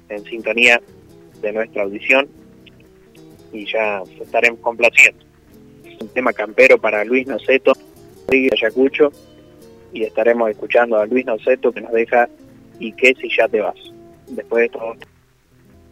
en sintonía de nuestra audición y ya estaremos complaciendo. Un tema campero para Luis Noceto, Ayacucho, y estaremos escuchando a Luis Noceto que nos deja "Y qué si ya te vas", después de todo.